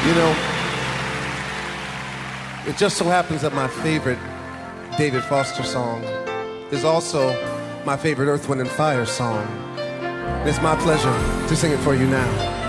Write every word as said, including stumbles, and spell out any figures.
You know, it just so happens that my favorite David Foster song is also my favorite Earth, Wind and Fire song. It's my pleasure to sing it for you now.